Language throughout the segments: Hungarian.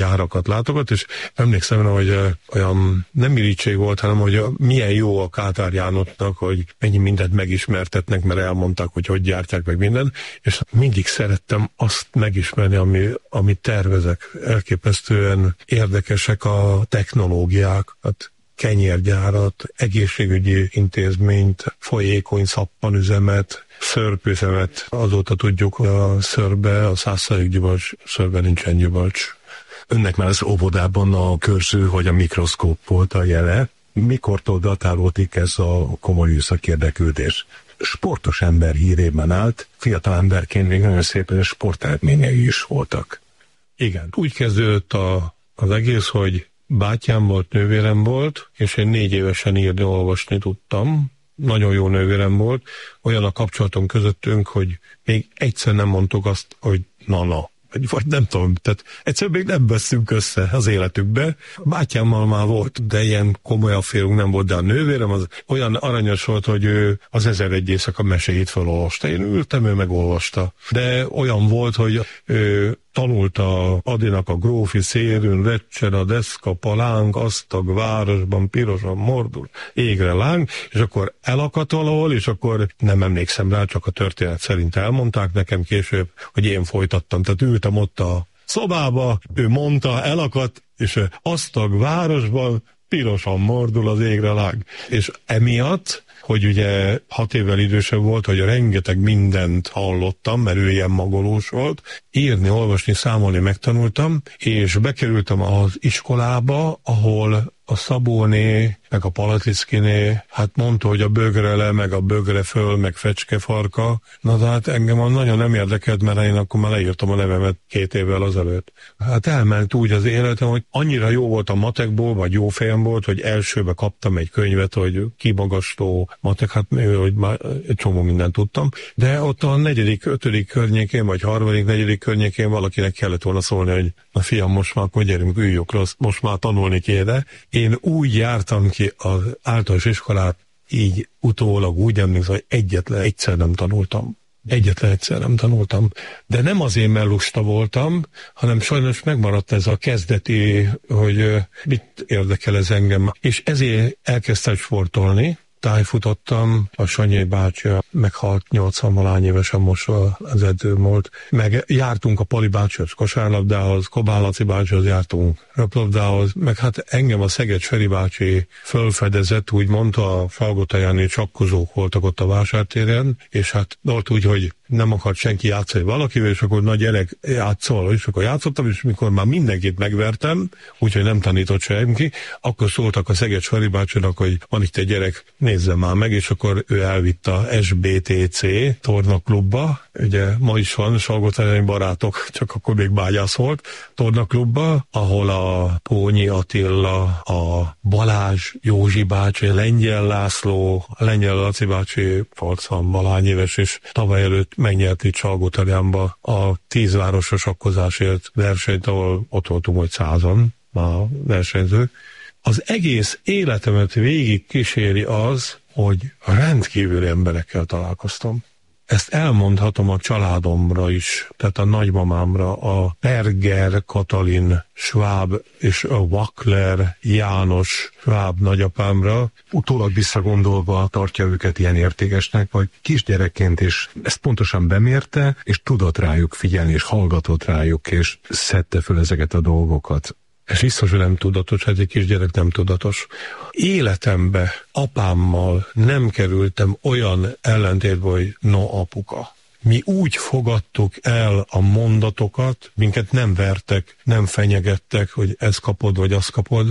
gyárakat látogat, és emlékszem, hogy olyan nem irítség volt, hanem hogy milyen jó a Kátár Jánosnak, hogy mennyi mindent megismertetnek, mert elmondták, hogy gyártják meg minden, és mindig szerettem azt megismerni, amit tervezek. Elképesztően érdekesek a technológiák, hát kenyérgyárat, egészségügyi intézményt, folyékony szappanüzemet, szörpüzemet. Azóta tudjuk, hogy a szörbe, a 100% gyümölcs, szörbe nincsen gyümölcs. Önnek már az óvodában a körző, hogy a mikroszkóp volt a jele. Mikortól datálódik ez a komoly műszaki érdeklődés? Sportos ember hírében állt, fiatal emberként még nagyon szépen sporteredményei is voltak. Igen, úgy kezdődött az egész, hogy bátyám volt, nővérem volt, és én 4 évesen írni, olvasni tudtam. Nagyon jó nővérem volt. Olyan a kapcsolatom közöttünk, hogy még egyszer nem mondtuk azt, hogy na. Vagy nem tudom, tehát egyszerűen még nem veszünk össze az életükbe. A bátyámmal már volt, de ilyen komoly afférunk nem volt, de a nővérem az olyan aranyos volt, hogy ő az 1001 éjszaka meséit felolvasta. Én ültem, ő megolvasta. De olyan volt, hogy ő tanulta Adinak a grófi szérűn, recsen a deszka, palánk, asztag, városban, pirosan mordul, égre láng, és akkor elakadt valahol, és akkor nem emlékszem rá, csak a történet szerint elmondták nekem később, hogy én folytattam. Tehát ültem ott a szobába, ő mondta, elakadt, és asztag, városban, pirosan mordul az égre láng. És emiatt, hogy ugye 6 évvel idősebb volt, hogy rengeteg mindent hallottam, mert ő ilyen magolós volt. Írni, olvasni, számolni megtanultam, és bekerültem az iskolába, ahol a Szabóné, meg a Palatickiné, hát mondta, hogy a bögre le, meg a bögre föl, meg fecskefarka. Na de hát engem nagyon nem érdekelt, mert én akkor már leírtam a nevemet 2 évvel azelőtt. Hát elment úgy az életem, hogy annyira jó volt a matekból, vagy jó fejem volt, hogy elsőbe kaptam egy könyvet, hogy kimagasló matek, hát hogy már egy csomó mindent tudtam. De ott a 4., 5. környékén, vagy 3., 4. környékén valakinek kellett volna szólni, hogy na fiam, most már akkor gyerünk, üljük rossz, most már tanulni kéne. Én úgy jártam ki az általános iskolát, így utólag úgy emlékszem, hogy egyetlen egyszer nem tanultam. De nem azért, mert lusta voltam, hanem sajnos megmaradt ez a kezdeti, hogy mit érdekel ez engem. És ezért elkezdtem sportolni, tájfutottam, a Sanyé bácsi meghalt 80-valány évesen, most az edzőm volt. Meg jártunk a Pali bácsihoz kosárlabdához, Kobán Laci bácsihoz jártunk röplabdához, meg hát engem a Szeged Feri bácsi fölfedezett, úgy mondta, a Falgotajáni csakkozók voltak ott a vásártéren, és hát volt úgy, hogy nem akart senki játszani valakivel, és akkor nagy gyerek játszol, és akkor játszottam, és mikor már mindenkit megvertem, úgyhogy nem tanított senki, akkor szóltak a Szeged Feri bácsinak, hogy van itt egy gyerek, nézzem már meg, és akkor ő elvitt a SBTC tornaklubba, ugye ma is van, Salgótarjányi barátok, csak akkor még Bágyász volt, tornaklubba, ahol a Pónyi Attila, a Balázs Józsi bácsi, Lengyel László, a Lengyel Laci bácsi, 80-valány éves, és tavaly előtt megnyert itt Salgótarjánba a 10 városos sakkozásért versenyt, ahol ott voltunk, hogy 100-an a versenyzők. Az egész életemet végig kíséri az, hogy rendkívüli emberekkel találkoztam. Ezt elmondhatom a családomra is, tehát a nagymamámra, a Berger Katalin Schwab és a Wackler János Schwab nagyapámra. Utólag visszagondolva tartja őket ilyen értékesnek, vagy kisgyerekként is ezt pontosan bemérte, és tudott rájuk figyelni, és hallgatott rájuk, és szedte föl ezeket a dolgokat. Ez biztos, hogy nem tudatos, hát egy kisgyerek nem tudatos. Életembe apámmal nem kerültem olyan ellentétbe, hogy no apuka. Mi úgy fogadtuk el a mondatokat, minket nem vertek, nem fenyegettek, hogy ezt kapod, vagy azt kapod.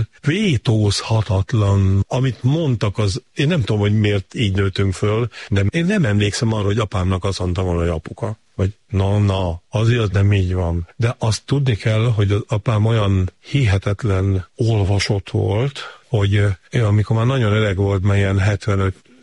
Vétózhatatlan, amit mondtak, az, én nem tudom, hogy miért így nőttünk föl, de én nem emlékszem arra, hogy apámnak azt mondtam volna, hogy apuka. Vagy na, azért nem így van. De azt tudni kell, hogy az apám olyan hihetetlen olvasott volt, hogy amikor már nagyon öreg volt, mert ilyen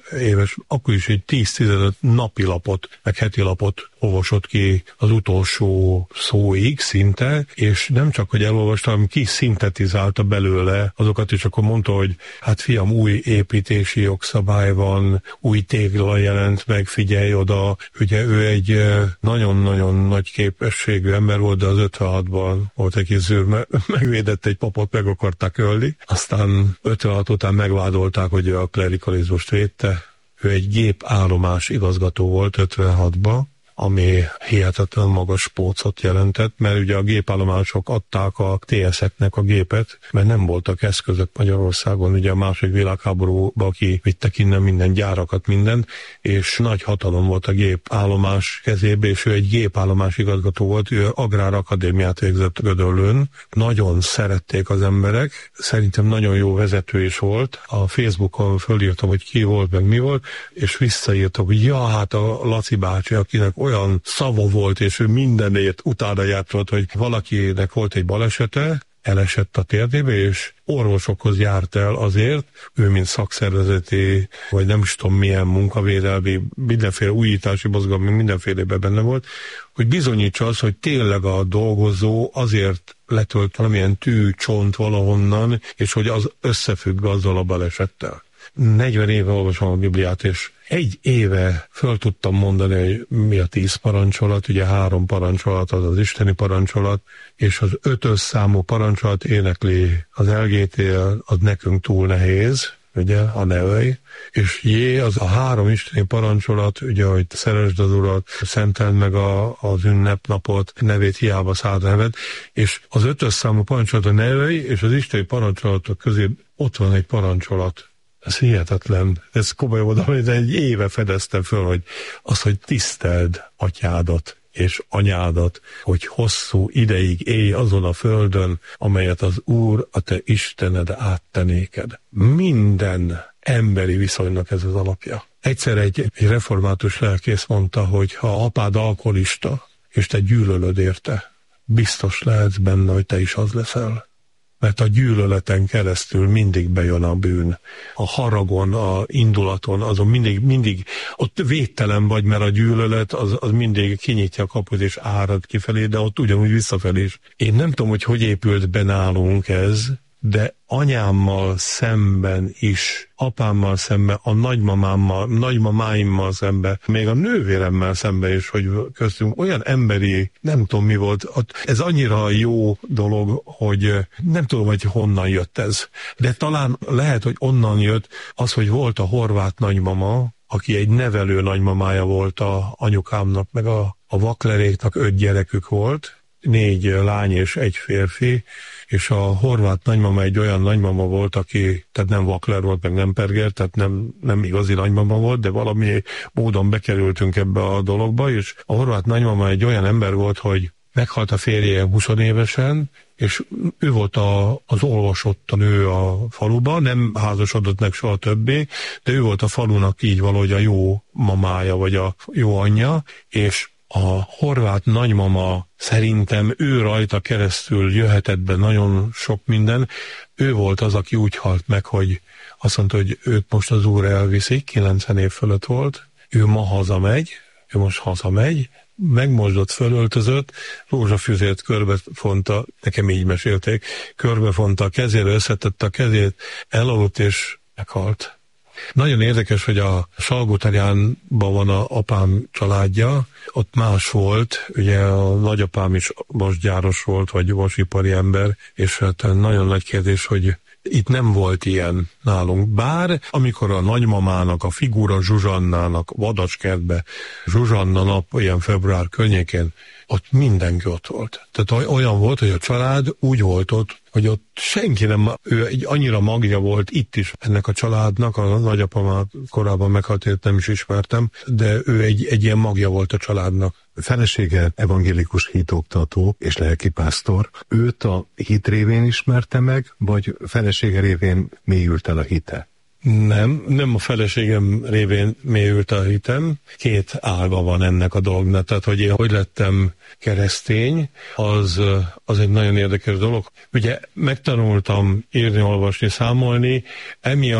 éves, akkor is egy 10-15 napi lapot, meg heti lapot olvasott ki az utolsó szóig szinte, és nem csak, hogy elolvasta, hanem ki szintetizálta belőle azokat, és akkor mondta, hogy hát fiam, új építési jogszabály van, új tégla jelent meg, figyelj oda. Ugye ő egy nagyon-nagyon nagy képességű ember volt, de az 56-ban volt egy zűr, megvédett egy papot, meg akarták ölni. Aztán 56 után megvádolták, hogy ő a klerikalizmust védte. Ő egy gépállomás igazgató volt 56-ban, ami hihetetlen magas pócot jelentett, mert ugye a gépállomások adták a TS-eknek a gépet, mert nem voltak eszközök Magyarországon, ugye a második világháborúban kivittek innen minden gyárakat, mindent, és nagy hatalom volt a gépállomás kezébe, és ő egy gépállomás igazgató volt, ő agrárakadémiát végzett Gödöllőn, nagyon szerették az emberek, szerintem nagyon jó vezető is volt, a Facebookon fölírtam, hogy ki volt, meg mi volt, és visszaírtam, hogy ja, hát a Laci bácsi, akinek olyan szava volt, és ő mindenért utána járt, hogy valakinek volt egy balesete, elesett a térdébe, és orvosokhoz járt el azért, ő mint szakszervezeti, vagy nem is tudom milyen munkavédelmi, mindenféle újítási mozgalom, mindenfélében benne volt, hogy bizonyítsa az, hogy tényleg a dolgozó azért letölt valamilyen tű, csont valahonnan, és hogy az összefügg azzal a balesettel. 40 éve olvasom a Bibliát, és egy éve föl tudtam mondani, hogy mi a 10 parancsolat, ugye 3 parancsolat az az isteni parancsolat, és az 5. számú parancsolat énekli az LGT, az nekünk túl nehéz, ugye, a ne ölj, és az a 3 isteni parancsolat, ugye, hogy szeresd az Urat, szenteld meg az ünnepnapot, nevét hiába szállt neved, és az 5. számú parancsolat a ne ölj, és az isteni parancsolatok közé ott van egy parancsolat. Ez hihetetlen. Ez komolyan mondom, hogy egy éve fedeztem föl, hogy az, hogy tiszteld atyádat és anyádat, hogy hosszú ideig élj azon a földön, amelyet az Úr, a te Istened átte néked. Minden emberi viszonynak ez az alapja. Egyszer egy református lelkész mondta, hogy ha apád alkoholista, és te gyűlölöd érte, biztos lehetsz benne, hogy te is az leszel. Mert a gyűlöleten keresztül mindig bejön a bűn. A haragon, a indulaton, azon mindig ott védtelen vagy, mert a gyűlölet az mindig kinyitja a kaput és árad kifelé, de ott ugyanúgy visszafelé is. Én nem tudom, hogy épült be nálunk ez, de anyámmal szemben is, apámmal szemben, a nagymamáimmal szemben, még a nővéremmel szemben is, hogy köztünk olyan emberi, nem tudom mi volt, ez annyira jó dolog, hogy nem tudom, hogy honnan jött ez. De talán lehet, hogy onnan jött az, hogy volt a horvát nagymama, aki egy nevelő nagymamája volt a anyukámnak, meg a Vakleréknak 5 gyerekük volt, 4 lány és 1 férfi, és a horvát nagymama egy olyan nagymama volt, aki, tehát nem Vakler volt, meg nem Perger, tehát nem igazi nagymama volt, de valami módon bekerültünk ebbe a dologba, és a horvát nagymama egy olyan ember volt, hogy meghalt a férje 20 évesen, és ő volt az olvasott a nő a faluban, nem házasodott meg soha többé, de ő volt a falunak így valahogy a jó mamája, vagy a jó anyja, és a horvát nagymama szerintem ő rajta keresztül jöhetett be nagyon sok minden. Ő volt az, aki úgy halt meg, hogy azt mondta, hogy őt most az Úr elviszi, 90 év fölött volt, ő ma hazamegy, megmosdott, fölöltözött, rózsafűzért körbefonta, nekem így mesélték, körbefonta a kezére, összetette a kezét, elaludt és meghalt. Nagyon érdekes, hogy a Salgótarjánban van a apám családja, ott más volt, ugye a nagyapám is vasgyáros volt, vagy vasipari ember, és hát nagyon nagy kérdés, hogy itt nem volt ilyen nálunk. Bár amikor a nagymamának, a figura Zsuzsannának Vadaskertbe, Zsuzsanna nap, ilyen február környékén, ott mindenki ott volt. Tehát olyan volt, hogy a család úgy volt ott, hogy ott senki nem, ő egy annyira magja volt itt is ennek a családnak, a nagyapamát korábban meghalt, nem is ismertem, de ő egy ilyen magja volt a családnak. Felesége evangélikus hitoktató és lelkipásztor. Őt a hit révén ismerte meg, vagy felesége révén mélyült el a hite? Nem a feleségem révén mélyült a hitem. 2 ága van ennek a dolognak. Tehát, hogy én hogy lettem keresztény, az egy nagyon érdekes dolog. Ugye megtanultam írni, olvasni, számolni, emiatt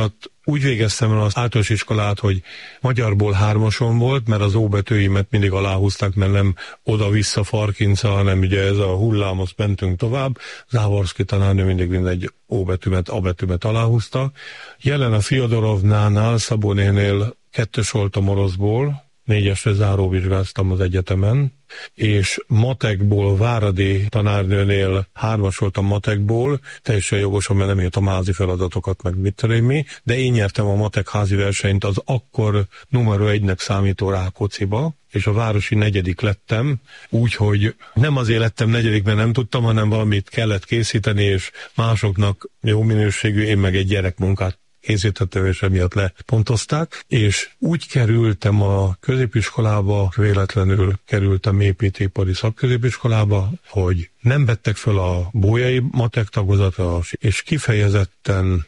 úgy végeztem el az általános iskolát, hogy magyarból 3-ason volt, mert az óbetűimet mindig aláhúzták, mert nem oda-vissza Farkinca, hanem ugye ez a hullám, azt mentünk tovább. Závorszki tanárnő mindig mindegy óbetűmet, abetűmet aláhúzta. Jelena Fiodorovnánál, Szabó nénél 2-es voltam oroszból, 4-esre záróvizsgáztam az egyetemen, és matekból Váradi tanárnőnél 3-as voltam matekból, teljesen jogosan, mert nem írtam házi feladatokat, meg mit tudom mi, de én nyertem a matek házi versenyt az akkor numero 1-nek számító Rákócziba, és a városi 4. lettem, úgyhogy nem azért lettem 4., mert nem tudtam, hanem valamit kellett készíteni, és másoknak jó minőségű, én meg egy gyerekmunkát készítettem, és emiatt lepontozták, és úgy kerültem a középiskolába, véletlenül kerültem építőipari szakközépiskolába, hogy nem vettek föl a bolyai matek tagozatra, és kifejezetten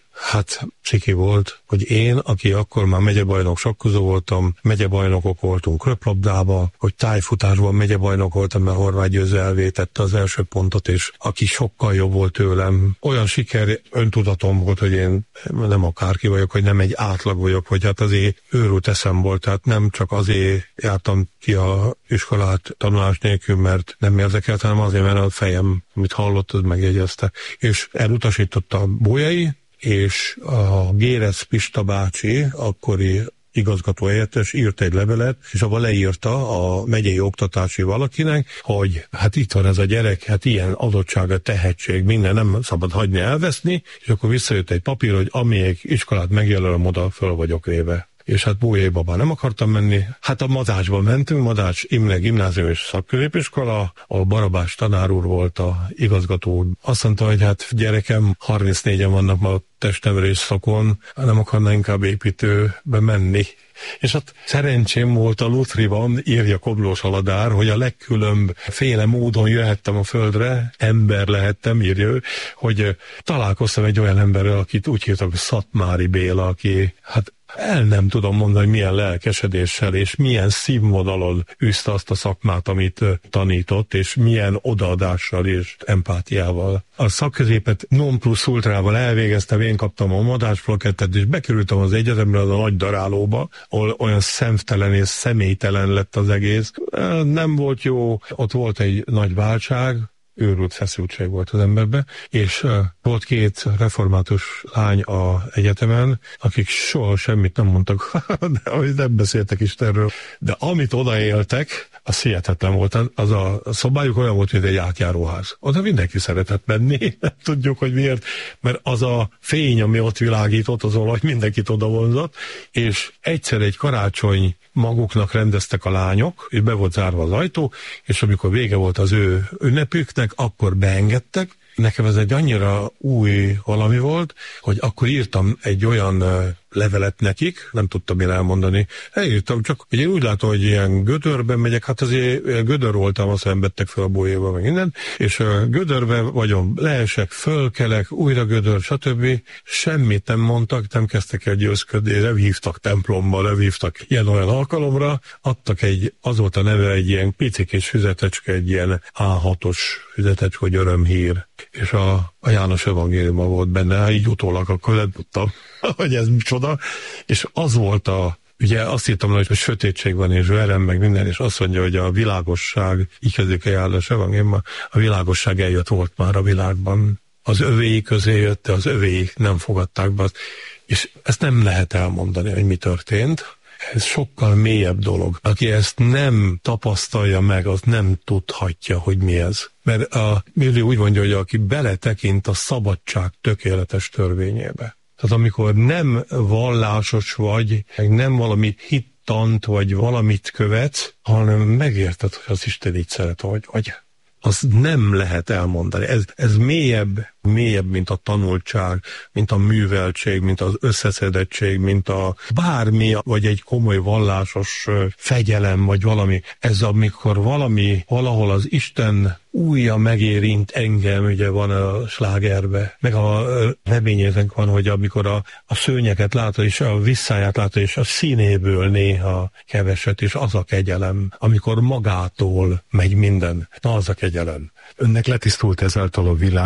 ciki volt, hogy én, aki akkor már megyebajnok sakkozó voltam, megyebajnokok voltunk röplabdába, hogy tájfutásban megyebajnok voltam, mert Horváth Győző elvétette az első pontot, és aki sokkal jobb volt tőlem. Olyan siker, öntudatom volt, hogy én nem akárki vagyok, hogy nem egy átlag vagyok, hogy azért őrült eszem volt, tehát nem csak azért jártam ki a iskolát tanulás nélkül, mert nem érdekelt, hanem azért, mert a fejem, amit hallott, az megjegyezte. És elutasította a bolyai, és a Gérec Pista bácsi, akkori igazgató helyettes írt egy levelet, és abban leírta a megyei oktatási valakinek, hogy itt van ez a gyerek, ilyen adottsága, tehetség, minden nem szabad hagyni elveszni, és akkor visszajött egy papír, hogy amelyik iskolát megjelölöm, oda föl vagyok véve. És Bolyaiba már nem akartam menni. A Madácsba mentünk, Madács Imre Gimnázium és Szakközépiskola, ahol Barabás tanár úr volt a igazgató. Azt mondta, hogy gyerekem, 34-en vannak ma testnevelés szakon, nem akarna inkább építőbe menni. És szerencsém volt a Lutriban, írja Koblós Aladár, hogy a legkülönbféle módon jöhettem a földre, ember lehettem, írja ő, hogy találkoztam egy olyan emberrel, akit úgy hívtak, hogy Szatmári Béla, aki el nem tudom mondani, hogy milyen lelkesedéssel és milyen színvonalon űzte azt a szakmát, amit tanított, és milyen odaadással és empátiával. A szakközépet non plus ultrával elvégeztem, én kaptam a madácsplakettet, és bekerültem az egyetemre, az a nagy darálóba, ahol olyan szemtelen és személytelen lett az egész. Nem volt jó, ott volt egy nagy váltság, őrült feszültség volt az emberben, és volt 2 református lány az egyetemen, akik soha semmit nem mondtak, de nem beszéltek Istenről, de amit odaéltek, az hihetetlen volt. Az a szobájuk olyan volt, mint egy átjáróház. Oda mindenki szeretett menni, nem tudjuk, hogy miért, mert az a fény, ami ott világított, az valahogy mindenkit oda vonzott, és egyszer egy karácsony maguknak rendeztek a lányok, és be volt zárva az ajtó, és amikor vége volt az ő ünnepüknek, akkor beengedtek. Nekem ez egy annyira új valami volt, hogy akkor írtam egy olyan levelet nekik, nem tudtam én elmondani. Elírtam, csak hogy én úgy látom, hogy ilyen gödörben megyek, azért gödör voltam, aztán vettek fel a Bolyaiba, meg minden, és gödörbe vagyom, leesek, fölkelek, újra gödör, stb. Semmit nem mondtak, nem kezdtek el győzködni, nem hívtak templomba, nem hívtak ilyen-olyan alkalomra, adtak az volt a neve egy ilyen picikés füzetecske, egy ilyen A6-os füzetecske, hogy örömhír, és a János evangéliuma volt benne, így utólag akkor nem tudtam, hogy ez micsoda, és az volt ugye azt írtam, hogy sötétség van, és verem, meg minden, és azt mondja, hogy a világosság, így kezdődik a János evangéliuma, a világosság eljött volt már a világban. Az övéi közé jött, az övéi nem fogadták be, és ezt nem lehet elmondani, hogy mi történt. Ez sokkal mélyebb dolog. Aki ezt nem tapasztalja meg, az nem tudhatja, hogy mi ez. Mert a Milli úgy mondja, hogy aki beletekint a szabadság tökéletes törvényébe. Tehát amikor nem vallásos vagy, meg nem valami hittant, vagy valamit követsz, hanem megérted, hogy az Isten így szeret, hogy vagy. Az nem lehet elmondani. Ez mélyebb, mint a tanultság, mint a műveltség, mint az összeszedettség, mint a bármi, vagy egy komoly vallásos fegyelem, vagy valami. Ez amikor valahol az Isten újja megérint engem, ugye van a slágerbe, meg a reményétek van, hogy amikor a szőnyeket látod, és a visszáját látod, és a színéből néha keveset, és az a kegyelem, amikor magától megy minden. Na, az a kegyelem. Önnek letisztult ezáltal a világ,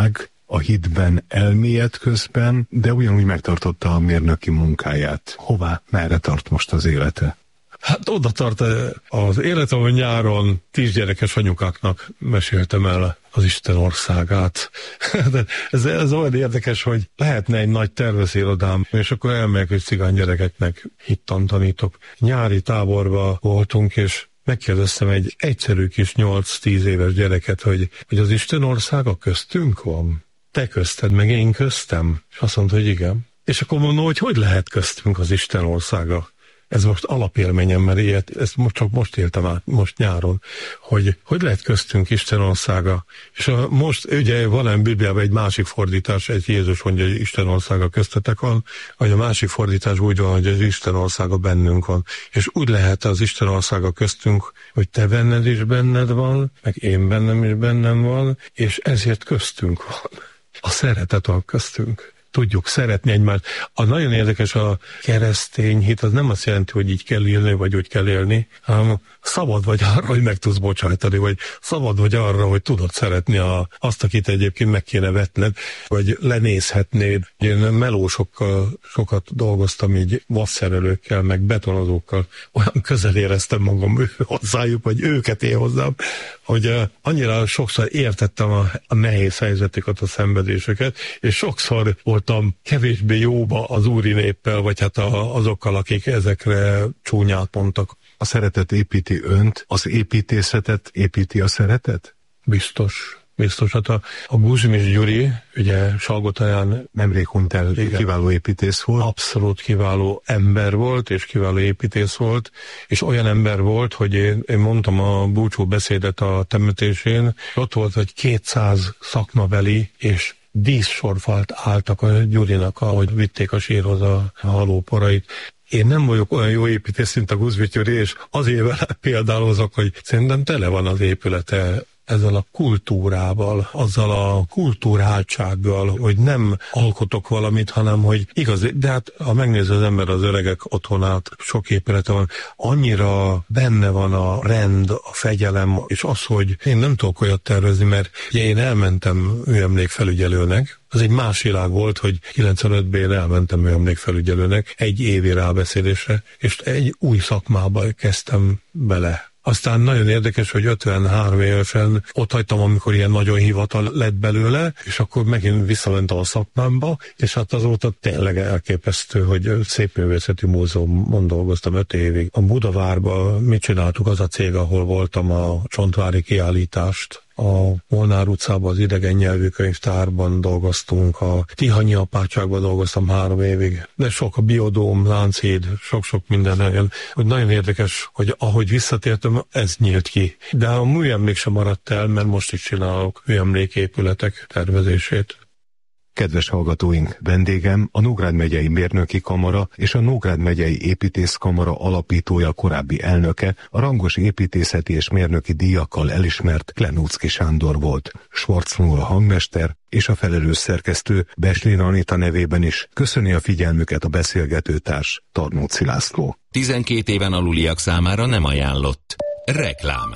a hitben elmélyed közben, de ugyanúgy megtartotta a mérnöki munkáját. Hová, merre tart most az élete? Hát oda tart az életem, hogy nyáron 10 gyerekes anyukáknak meséltem el az Isten országát. De ez olyan érdekes, hogy lehetne egy nagy tervezérodám, és akkor elmegyek, hogy cigány gyerekeknek hittan tanítok. Nyári táborba voltunk, és megkérdeztem egy egyszerű kis 8-10 éves gyereket, hogy az Isten országa köztünk van? Te közted, meg én köztem? És azt mondta, hogy igen. És akkor mondom, hogy lehet köztünk az Isten országa? Ez most alapélményem, mert ezt most éltem át, most nyáron, hogy lehet köztünk Isten országa. És most ugye van Bibliában egy másik fordítás, egy Jézus mondja, hogy Isten országa köztetek van, vagy a másik fordítás úgy van, hogy az Isten országa bennünk van. És úgy lehet az Isten országa köztünk, hogy te benned is benned van, meg én bennem is bennem van, és ezért köztünk van. A szeretet van köztünk. Tudjuk szeretni egymást. A nagyon érdekes a keresztény hit, az nem azt jelenti, hogy így kell élni, vagy úgy kell élni, hanem szabad vagy arra, hogy meg tudsz bocsájtani, vagy szabad vagy arra, hogy tudod szeretni azt, akit egyébként meg kéne vetned, vagy lenézhetnéd. Én melósokkal sokat dolgoztam, így vasszerelőkkel, meg betonozókkal. Olyan közel éreztem magam hozzájuk, vagy őket én hozzám, hogy annyira sokszor értettem a nehéz helyzeteket, a szenvedéseket, és sokszor voltam kevésbé jóba az úri néppel, vagy hát azokkal, akik ezekre csúnyát mondtak. A szeretet építi önt, az építészetet építi a szeretet? Biztos. Hát a Guzmis Gyuri, ugye Salgotaján nemrég hunyt el, kiváló építész volt. Abszolút kiváló ember volt, és kiváló építész volt, és olyan ember volt, hogy én mondtam a búcsú beszédet a temetésén, ott volt, hogy 200 szakmabeli, és díszsorfalt álltak a Gyurinak, ahogy vitték a sírhoz a halóporait. Én nem vagyok olyan jó építész, mint a Guzmis Gyuri, és azért vele példálozok, hogy szerintem tele van az épülete ezzel a kultúrával, azzal a kultúráltsággal, hogy nem alkotok valamit, hanem hogy igaz, de hát ha megnézi az ember az öregek otthonát, sok épülete van, annyira benne van a rend, a fegyelem, és az, hogy én nem tudok olyat tervezni, mert ugye én elmentem műemlékfelügyelőnek, az egy más világ volt, hogy 95-ben elmentem műemlékfelügyelőnek egy évi rábeszélésre, és egy új szakmába kezdtem bele. Aztán nagyon érdekes, hogy 53 évesen ott hagytam, amikor ilyen nagyon hivatal lett belőle, és akkor megint visszamentem a szakmámba, és hát azóta tényleg elképesztő, hogy Szépművészeti Múzeumon dolgoztam 5 évig. A Budavárban mit csináltuk, az a cég, ahol voltam a Csontvári kiállítást. A Molnár utcában az idegen nyelvű könyvtárban dolgoztunk, a Tihanyi apátságban dolgoztam 3 évig, de sok a Biodóm, Lánchíd, sok-sok minden helyen. Hogy nagyon érdekes, hogy ahogy visszatértem, ez nyílt ki. De a műemlék sem maradt el, mert most is csinálok műemléképületek tervezését. Kedves hallgatóink, vendégem a Nógrád megyei mérnöki kamara és a Nógrád megyei építészkamara alapítója, korábbi elnöke, a rangos építészeti és mérnöki díjakkal elismert Klenuczky Sándor volt. Schwarz Nóra hangmester és a felelős szerkesztő Beslin Anita nevében is köszöni a figyelmüket a beszélgetőtárs, Tarnóci László. 12 éven aluliak számára nem ajánlott. Reklám.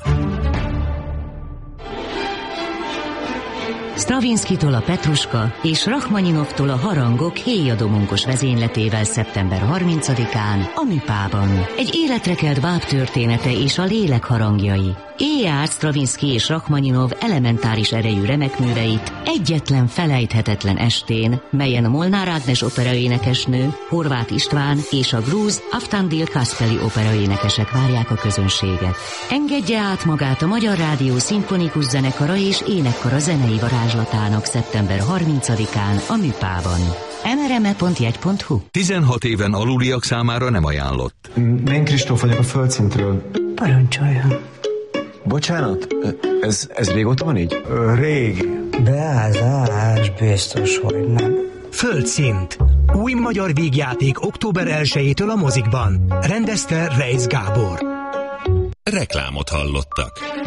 Stravinszkytól a Petruska és Rachmaninovtól a Harangok héjadomunkos vezényletével szeptember 30-án a Műpában. Egy életre kelt báb története és a lélek harangjai. Éjjárt Stravinszky és Rachmaninov elementáris erejű remekműveit egyetlen felejthetetlen estén, melyen Molnár Ágnes operaénekesnő, Horváth István és a grúz Aftandil Kaspeli operaénekesek várják a közönséget. Engedje át magát a Magyar Rádió szimfonikus zenekara és énekkara zenei varázslatának szeptember 30-án a Műpában. mrme.jegy.hu 16 éven aluliak számára nem ajánlott. Én Kristóf vagyok a Földszintről. Parancsoljon. Bocsánat, ez régóta van így? Régi. Beázás, biztos, hogy nem. Földszint. Új magyar vígjáték október 1-től a mozikban. Rendezte Reisz Gábor. Reklámot hallottak.